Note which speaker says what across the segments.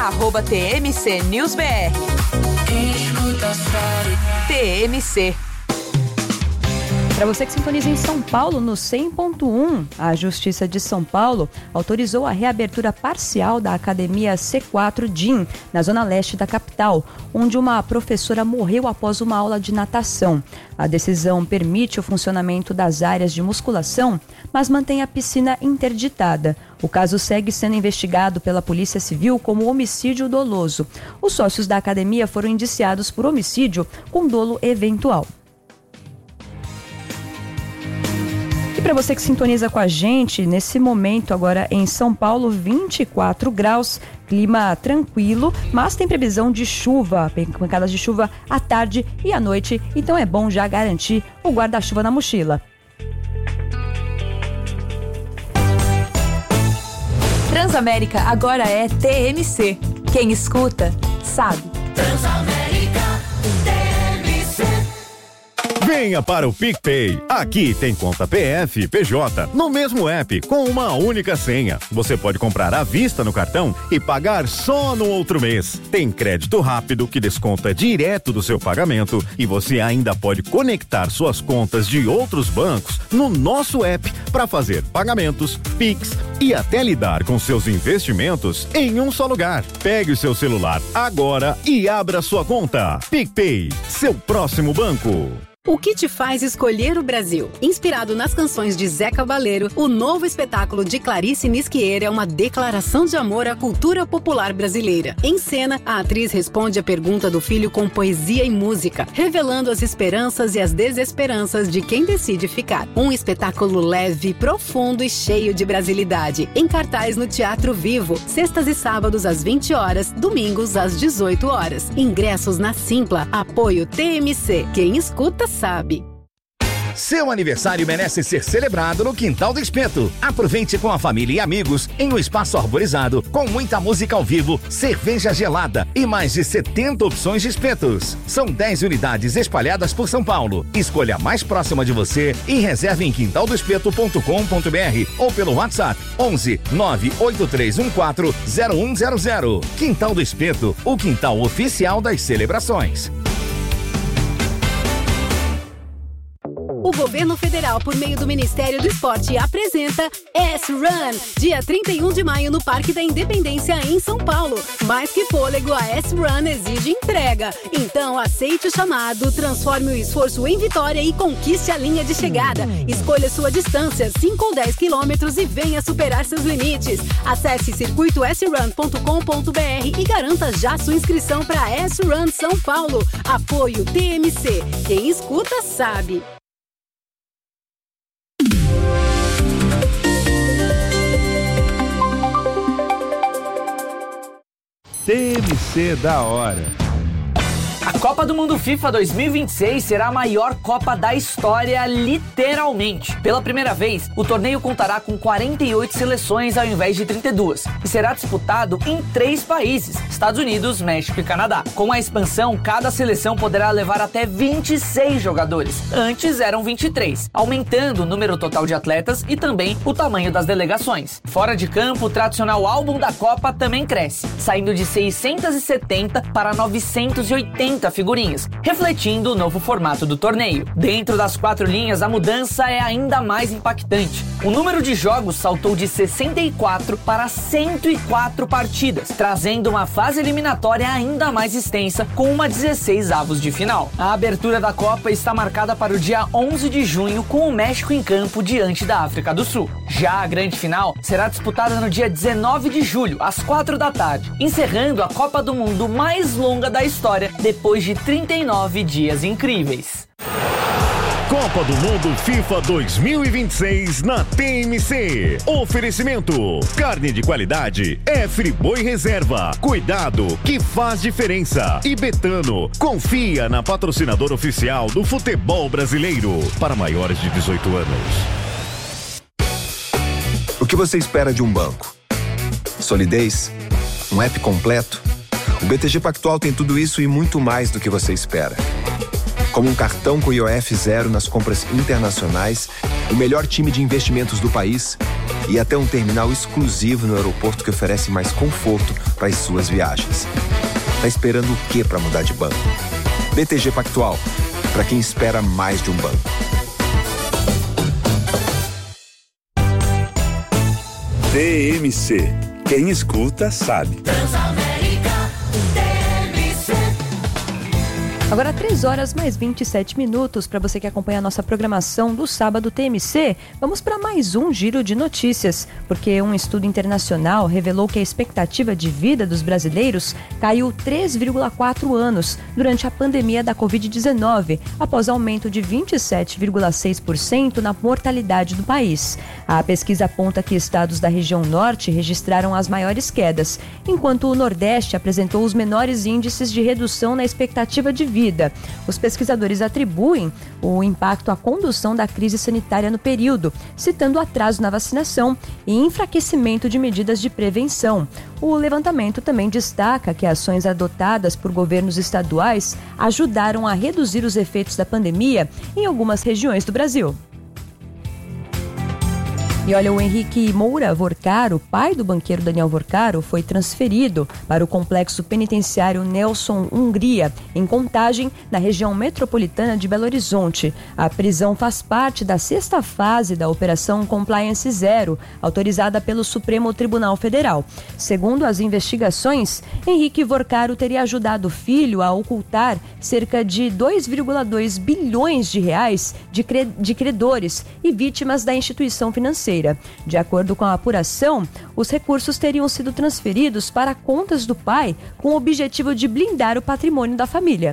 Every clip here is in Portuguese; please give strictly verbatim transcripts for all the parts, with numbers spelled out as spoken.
Speaker 1: arroba T M C News B R. T M C.
Speaker 2: Para você que sintoniza em São Paulo, no cem ponto um, a Justiça de São Paulo autorizou a reabertura parcial da Academia C quatro D I M, na zona leste da capital, onde uma professora morreu após uma aula de natação. A decisão permite o funcionamento das áreas de musculação, mas mantém a piscina interditada. O caso segue sendo investigado pela Polícia Civil como homicídio doloso. Os sócios da academia foram indiciados por homicídio com dolo eventual. E para você que sintoniza com a gente, nesse momento agora em São Paulo, vinte e quatro graus, clima tranquilo, mas tem previsão de chuva, pancadas de chuva à tarde e à noite, então é bom já garantir o guarda-chuva na mochila.
Speaker 1: Transamérica agora é T M C. Quem escuta, sabe.
Speaker 3: Transamérica, T M C.
Speaker 4: Venha para o PicPay. Aqui tem conta P F e P J no mesmo app, com uma única senha. Você pode comprar à vista no cartão e pagar só no outro mês. Tem crédito rápido que desconta direto do seu pagamento e você ainda pode conectar suas contas de outros bancos no nosso app para fazer pagamentos, Pix e até lidar com seus investimentos em um só lugar. Pegue o seu celular agora e abra sua conta. PicPay, seu próximo banco.
Speaker 5: O que te faz escolher o Brasil? Inspirado nas canções de Zé Cabaleiro, o novo espetáculo de Clarice Nisquier é uma declaração de amor à cultura popular brasileira. Em cena, a atriz responde a pergunta do filho com poesia e música, revelando as esperanças e as desesperanças de quem decide ficar. Um espetáculo leve, profundo e cheio de brasilidade. Em cartaz no Teatro Vivo, sextas e sábados às vinte horas, domingos às dezoito horas. Ingressos na Simpla. Apoio T M C. Quem escuta sabe.
Speaker 6: Seu aniversário merece ser celebrado no Quintal do Espeto. Aproveite com a família e amigos em um espaço arborizado, com muita música ao vivo, cerveja gelada e mais de setenta opções de espetos. São dez unidades espalhadas por São Paulo. Escolha a mais próxima de você e reserve em quintal do espeto ponto com ponto b r ou pelo WhatsApp onze nove oito três um quatro zero um zero zero. Quintal do Espeto, o quintal oficial das celebrações.
Speaker 5: O governo federal, por meio do Ministério do Esporte, apresenta S-Run, dia trinta e um de maio no Parque da Independência, em São Paulo. Mais que fôlego, a S-Run exige entrega. Então, aceite o chamado, transforme o esforço em vitória e conquiste a linha de chegada. Escolha sua distância, cinco ou dez quilômetros, e venha superar seus limites. Acesse circuito s run ponto com ponto b r e garanta já sua inscrição para a S-Run São Paulo. Apoio T M C. Quem escuta, sabe.
Speaker 7: T M C da hora.
Speaker 8: A Copa do Mundo FIFA dois mil e vinte e seis será a maior Copa da história, literalmente. Pela primeira vez, o torneio contará com quarenta e oito seleções ao invés de trinta e duas e será disputado em três países, Estados Unidos, México e Canadá. Com a expansão, cada seleção poderá levar até vinte e seis jogadores. Antes eram vinte e três, aumentando o número total de atletas e também o tamanho das delegações. Fora de campo, o tradicional álbum da Copa também cresce, saindo de seiscentas e setenta para novecentas e oitenta figurinhas, refletindo o novo formato do torneio. Dentro das quatro linhas, a mudança é ainda mais impactante. O número de jogos saltou de sessenta e quatro para cento e quatro partidas, trazendo uma fase eliminatória ainda mais extensa, com uma dezesseis avos de final. A abertura da Copa está marcada para o dia onze de junho, com o México em campo diante da África do Sul. Já a grande final será disputada no dia dezenove de julho, às quatro da tarde, encerrando a Copa do Mundo mais longa da história, depois de trinta e nove dias incríveis.
Speaker 4: Copa do Mundo FIFA dois mil e vinte e seis na T M C. Oferecimento: carne de qualidade é Friboi Reserva. Cuidado que faz diferença. E Betano, confia na patrocinadora oficial do futebol brasileiro para maiores de dezoito anos.
Speaker 9: O que você espera de um banco? Solidez? Um app completo? O B T G Pactual tem tudo isso e muito mais do que você espera. Como um cartão com I O F zero nas compras internacionais, o melhor time de investimentos do país e até um terminal exclusivo no aeroporto que oferece mais conforto para as suas viagens. Tá esperando o quê para mudar de banco? B T G Pactual, para quem espera mais de um banco.
Speaker 7: T M C. Quem escuta sabe.
Speaker 3: Transamérica T M C.
Speaker 2: Agora três horas mais vinte e sete minutos. Para você que acompanha a nossa programação do sábado T M C, vamos para mais um giro de notícias, porque um estudo internacional revelou que a expectativa de vida dos brasileiros caiu três vírgula quatro anos durante a pandemia da covid dezenove, após aumento de vinte e sete vírgula seis por cento na mortalidade do país. A pesquisa aponta que estados da região norte registraram as maiores quedas, enquanto o Nordeste apresentou os menores índices de redução na expectativa de vida. Os pesquisadores atribuem o impacto à condução da crise sanitária no período, citando atraso na vacinação e enfraquecimento de medidas de prevenção. O levantamento também destaca que ações adotadas por governos estaduais ajudaram a reduzir os efeitos da pandemia em algumas regiões do Brasil. E olha, o Henrique Moura Vorcaro, pai do banqueiro Daniel Vorcaro, foi transferido para o complexo penitenciário Nelson Hungria, em Contagem, na região metropolitana de Belo Horizonte. A prisão faz parte da sexta fase da Operação Compliance Zero, autorizada pelo Supremo Tribunal Federal. Segundo as investigações, Henrique Vorcaro teria ajudado o filho a ocultar cerca de dois vírgula dois bilhões de reais de, cre- de credores e vítimas da instituição financeira. De acordo com a apuração, os recursos teriam sido transferidos para contas do pai com o objetivo de blindar o patrimônio da família.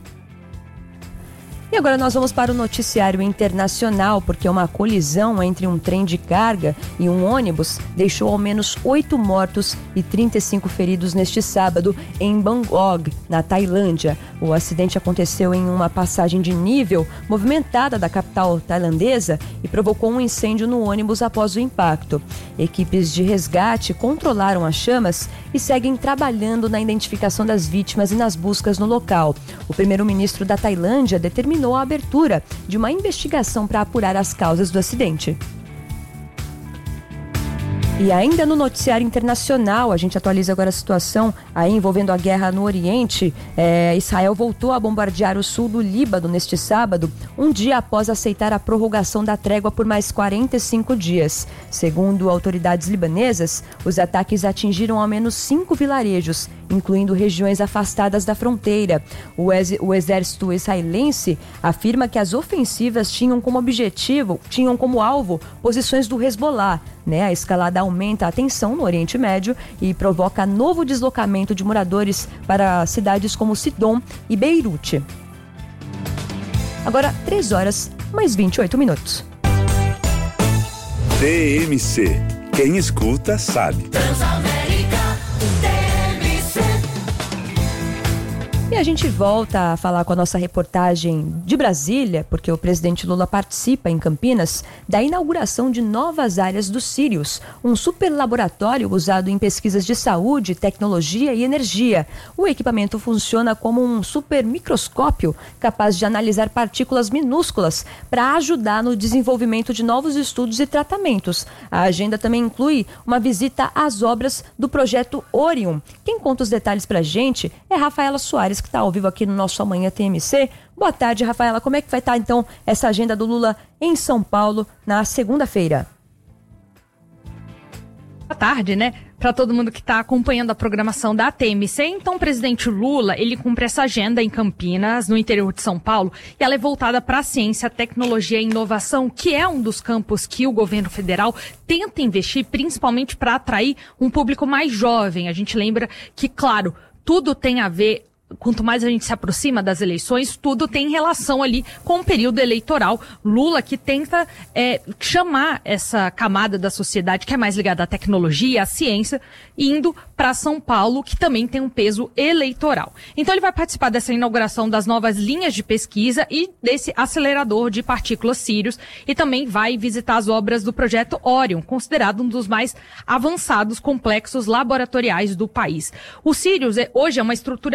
Speaker 2: E agora nós vamos para o noticiário internacional, porque uma colisão entre um trem de carga e um ônibus deixou ao menos oito mortos e trinta e cinco feridos neste sábado em Bangkok, na Tailândia. O acidente aconteceu em uma passagem de nível movimentada da capital tailandesa e provocou um incêndio no ônibus após o impacto. Equipes de resgate controlaram as chamas e seguem trabalhando na identificação das vítimas e nas buscas no local. O primeiro-ministro da Tailândia determinou a abertura de uma investigação para apurar as causas do acidente. E ainda no noticiário internacional, a gente atualiza agora a situação aí envolvendo a guerra no Oriente. É, Israel voltou a bombardear o sul do Líbano neste sábado, um dia após aceitar a prorrogação da trégua por mais quarenta e cinco dias. Segundo autoridades libanesas, os ataques atingiram ao menos cinco vilarejos, incluindo regiões afastadas da fronteira. O, ex- o exército israelense afirma que as ofensivas tinham como objetivo, tinham como alvo posições do Hezbollah. Né? A escalada aumenta a tensão no Oriente Médio e provoca novo deslocamento de moradores para cidades como Sidom e Beirute. Agora, três horas mais vinte e oito minutos.
Speaker 7: T M C. Quem escuta sabe.
Speaker 3: Transamérica T M C.
Speaker 2: E a gente volta a falar com a nossa reportagem de Brasília, porque o presidente Lula participa em Campinas da inauguração de novas áreas do Sirius, um super laboratório usado em pesquisas de saúde, tecnologia e energia. O equipamento funciona como um super microscópio capaz de analisar partículas minúsculas para ajudar no desenvolvimento de novos estudos e tratamentos. A agenda também inclui uma visita às obras do projeto Orion. Quem conta os detalhes para a gente é Rafaela Soares, que está ao vivo aqui no nosso Amanhã T M C. Boa tarde, Rafaela. Como é que vai estar, então, essa agenda do Lula em São Paulo na segunda-feira?
Speaker 10: Boa tarde, né? Para todo mundo que está acompanhando a programação da T M C. Então, o presidente Lula, ele cumpre essa agenda em Campinas, no interior de São Paulo, e ela é voltada para a ciência, tecnologia e inovação, que é um dos campos que o governo federal tenta investir, principalmente para atrair um público mais jovem. A gente lembra que, claro, tudo tem a ver. Quanto mais a gente se aproxima das eleições, tudo tem relação ali com o período eleitoral. Lula que tenta é, chamar essa camada da sociedade que é mais ligada à tecnologia, à ciência, indo para São Paulo, que também tem um peso eleitoral. Então ele vai participar dessa inauguração das novas linhas de pesquisa e desse acelerador de partículas Sirius, e também vai visitar as obras do projeto Orion, considerado um dos mais avançados complexos laboratoriais do país. O Sirius é, hoje é uma estrutura científica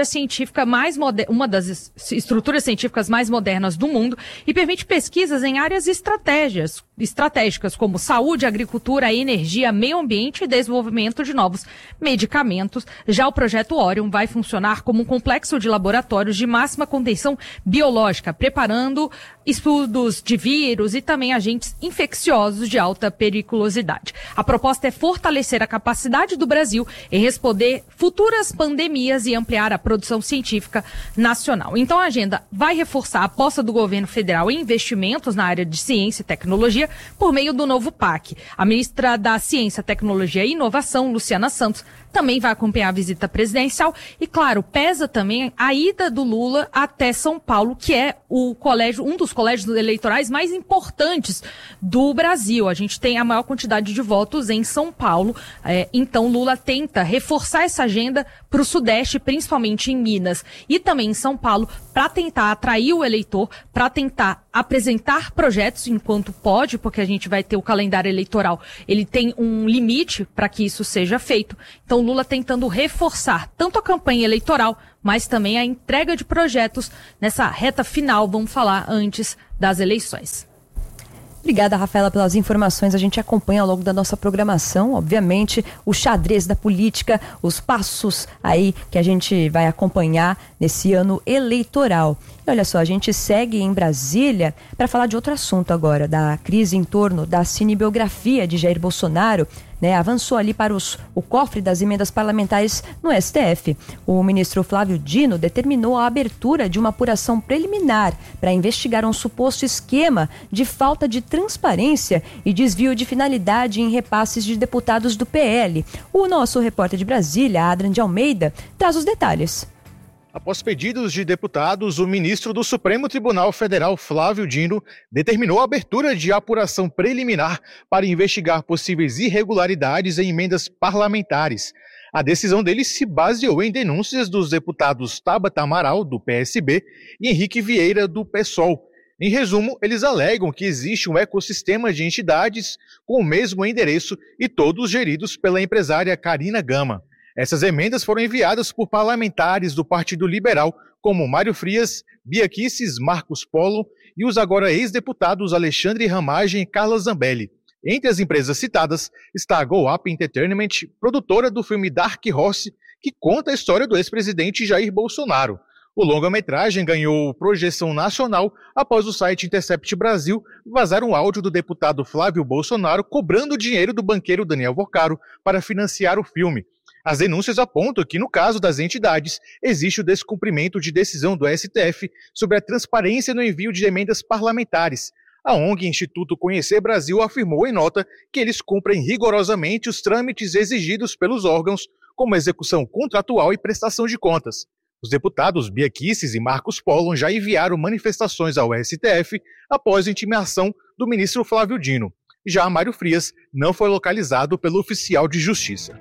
Speaker 10: científica mais moder- uma das estruturas científicas mais modernas do mundo e permite pesquisas em áreas estratégias, estratégicas como saúde, agricultura, energia, meio ambiente e desenvolvimento de novos medicamentos. Já o projeto Orion vai funcionar como um complexo de laboratórios de máxima contenção biológica, preparando estudos de vírus e também agentes infecciosos de alta periculosidade. A proposta é fortalecer a capacidade do Brasil em responder futuras pandemias e ampliar a produção científica nacional. Então a agenda vai reforçar a aposta do governo federal em investimentos na área de ciência e tecnologia por meio do novo P A C. A ministra da Ciência, Tecnologia e Inovação, Luciana Santos, também vai acompanhar a visita presidencial e, claro, pesa também a ida do Lula até São Paulo, que é o colégio, um dos colégios eleitorais mais importantes do Brasil. A gente tem a maior quantidade de votos em São Paulo, é, então Lula tenta reforçar essa agenda para o Sudeste, principalmente em Minas e também em São Paulo, para tentar atrair o eleitor, para tentar apresentar projetos enquanto pode, porque a gente vai ter o calendário eleitoral, ele tem um limite para que isso seja feito. Então Lula tentando reforçar tanto a campanha eleitoral, mas também a entrega de projetos nessa reta final, vamos falar, antes das eleições.
Speaker 2: Obrigada, Rafaela, pelas informações. A gente acompanha ao longo da nossa programação, obviamente, o xadrez da política, os passos aí que a gente vai acompanhar nesse ano eleitoral. E olha só, a gente segue em Brasília para falar de outro assunto agora, da crise em torno da cinebiografia de Jair Bolsonaro. Né, avançou ali para os, o cofre das emendas parlamentares no S T F. O ministro Flávio Dino determinou a abertura de uma apuração preliminar para investigar um suposto esquema de falta de transparência e desvio de finalidade em repasses de deputados do P L. O nosso repórter de Brasília, Adrian de Almeida, traz os detalhes.
Speaker 11: Após pedidos de deputados, o ministro do Supremo Tribunal Federal, Flávio Dino, determinou a abertura de apuração preliminar para investigar possíveis irregularidades em emendas parlamentares. A decisão dele se baseou em denúncias dos deputados Tabata Amaral, do P S B, e Henrique Vieira, do PSOL. Em resumo, eles alegam que existe um ecossistema de entidades com o mesmo endereço e todos geridos pela empresária Karina Gama. Essas emendas foram enviadas por parlamentares do Partido Liberal, como Mário Frias, Bia Kicis, Marcos Polo e os agora ex-deputados Alexandre Ramagem e Carla Zambelli. Entre as empresas citadas está a Go Up Entertainment, produtora do filme Dark Horse, que conta a história do ex-presidente Jair Bolsonaro. O longa-metragem ganhou projeção nacional após o site Intercept Brasil vazar um áudio do deputado Flávio Bolsonaro cobrando dinheiro do banqueiro Daniel Vorcaro para financiar o filme. As denúncias apontam que, no caso das entidades, existe o descumprimento de decisão do S T F sobre a transparência no envio de emendas parlamentares. A O N G Instituto Conhecer Brasil afirmou em nota que eles cumprem rigorosamente os trâmites exigidos pelos órgãos, como execução contratual e prestação de contas. Os deputados Bia Kicis e Marcos Polo já enviaram manifestações ao S T F após a intimação do ministro Flávio Dino. Já Mário Frias não foi localizado pelo oficial de justiça.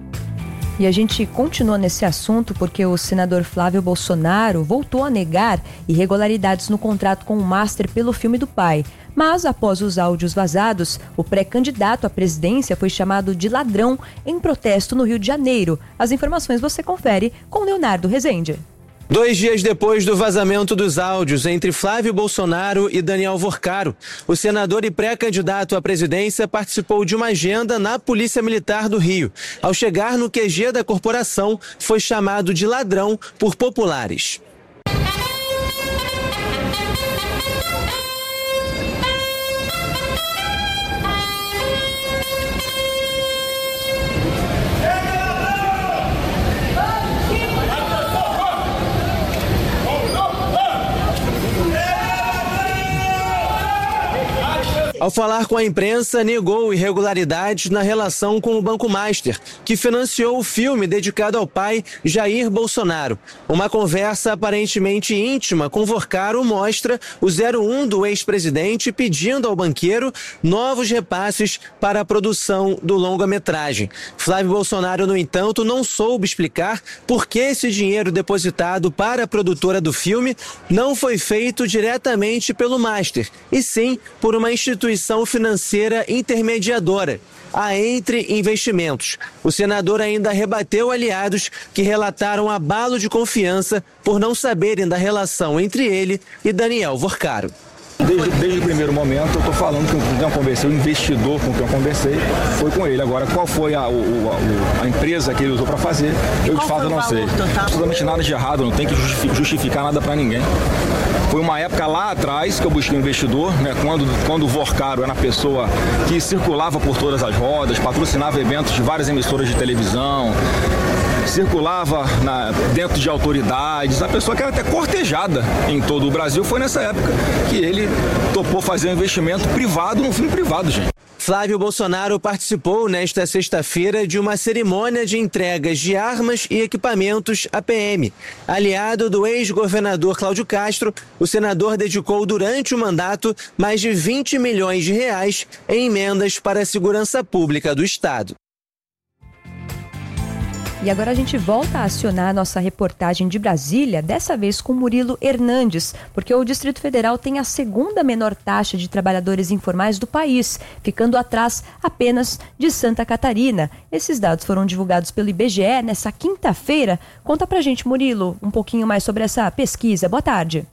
Speaker 2: E a gente continua nesse assunto porque o senador Flávio Bolsonaro voltou a negar irregularidades no contrato com o Master pelo filme do pai. Mas, após os áudios vazados, o pré-candidato à presidência foi chamado de ladrão em protesto no Rio de Janeiro. As informações você confere com Leonardo Rezende.
Speaker 12: Dois dias depois do vazamento dos áudios entre Flávio Bolsonaro e Daniel Vorcaro, o senador e pré-candidato à presidência participou de uma agenda na Polícia Militar do Rio. Ao chegar no Q G da corporação, foi chamado de ladrão por populares. Ao falar com a imprensa, negou irregularidades na relação com o Banco Master, que financiou o filme dedicado ao pai Jair Bolsonaro. Uma conversa aparentemente íntima com Vorcaro mostra o zero um do ex-presidente pedindo ao banqueiro novos repasses para a produção do longa-metragem. Flávio Bolsonaro, no entanto, não soube explicar por que esse dinheiro depositado para a produtora do filme não foi feito diretamente pelo Master, e sim por uma instituição instituição financeira intermediadora, a Entre Investimentos. O senador ainda rebateu aliados que relataram abalo de confiança por não saberem da relação entre ele e Daniel Vorcaro.
Speaker 13: Desde, desde o primeiro momento eu estou falando com quem eu conversei, o investidor com quem eu conversei foi com ele. Agora, qual foi a, o, a, a empresa que ele usou para fazer, eu de fato não sei. Absolutamente nada de errado, não tem que justificar nada para ninguém. Foi uma época lá atrás que eu busquei um investidor, né, quando, quando o Vorcaro era a pessoa que circulava por todas as rodas, patrocinava eventos de várias emissoras de televisão, circulava na, dentro de autoridades, a pessoa que era até cortejada em todo o Brasil. Foi nessa época que ele topou fazer um investimento privado no fim privado, gente.
Speaker 12: Flávio Bolsonaro participou nesta sexta-feira de uma cerimônia de entregas de armas e equipamentos à P M. Aliado do ex-governador Cláudio Castro, o senador dedicou durante o mandato mais de vinte milhões de reais em emendas para a segurança pública do Estado.
Speaker 2: E agora a gente volta a acionar a nossa reportagem de Brasília, dessa vez com Murilo Hernandes, porque o Distrito Federal tem a segunda menor taxa de trabalhadores informais do país, ficando atrás apenas de Santa Catarina. Esses dados foram divulgados pelo I B G E nessa quinta-feira. Conta pra gente, Murilo, um pouquinho mais sobre essa pesquisa. Boa tarde.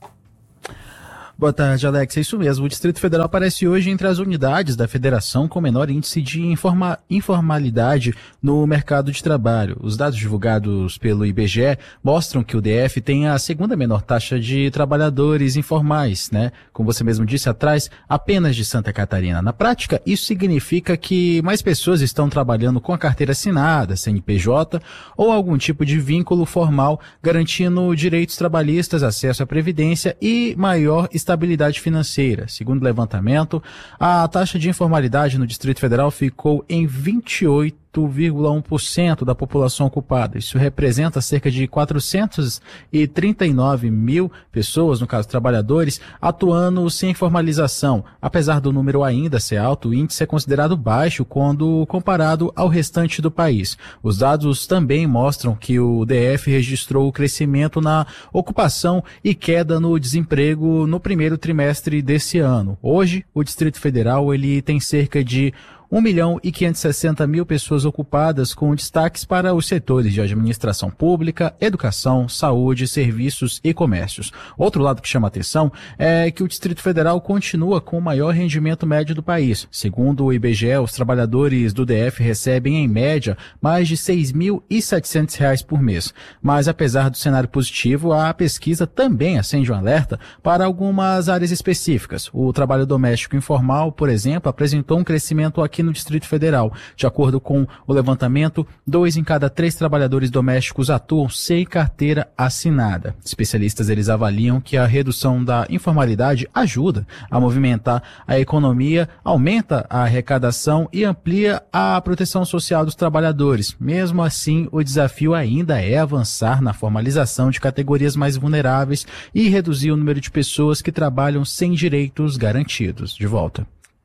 Speaker 14: Boa tarde, Alex. É isso mesmo. O Distrito Federal aparece hoje entre as unidades da federação com menor índice de informa- informalidade no mercado de trabalho. Os dados divulgados pelo I B G E mostram que o D F tem a segunda menor taxa de trabalhadores informais, né? Como você mesmo disse, atrás apenas de Santa Catarina. Na prática, isso significa que mais pessoas estão trabalhando com a carteira assinada, C N P J, ou algum tipo de vínculo formal, garantindo direitos trabalhistas, acesso à previdência e maior estabilidade estabilidade financeira. Segundo o levantamento, a taxa de informalidade no Distrito Federal ficou em vinte e oito vírgula um por cento da população ocupada. Isso representa cerca de quatrocentos e trinta e nove mil pessoas, no caso trabalhadores, atuando sem formalização. Apesar do número ainda ser alto, o índice é considerado baixo quando comparado ao restante do país. Os dados também mostram que o D F registrou crescimento na ocupação e queda no desemprego no primeiro trimestre desse ano. Hoje, o Distrito Federal ele tem cerca de um milhão e quinhentos e sessenta mil pessoas ocupadas, com destaques para os setores de administração pública, educação, saúde, serviços e comércios. Outro lado que chama atenção é que o Distrito Federal continua com o maior rendimento médio do país. Segundo o I B G E, os trabalhadores do D F recebem, em média, mais de seis mil e setecentos reais por mês. Mas, apesar do cenário positivo, a pesquisa também acende um alerta para algumas áreas específicas. O trabalho doméstico informal, por exemplo, apresentou um crescimento aqui no Distrito Federal. De acordo com o levantamento, dois em cada três trabalhadores domésticos atuam sem carteira assinada. Especialistas eles avaliam que a redução da informalidade ajuda a movimentar a economia, aumenta a arrecadação e amplia a proteção social dos trabalhadores. Mesmo assim, o desafio ainda é avançar na formalização de categorias mais vulneráveis e reduzir o número de pessoas que trabalham sem direitos garantidos. De volta.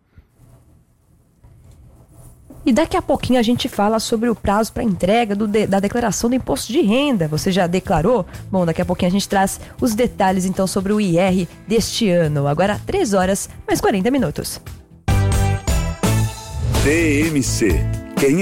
Speaker 2: E daqui a pouquinho a gente fala sobre o prazo para entrega do de, da declaração do imposto de renda. Você já declarou? Bom, daqui a pouquinho a gente traz os detalhes então sobre o I R deste ano. Agora três horas mais quarenta minutos.
Speaker 7: T M C,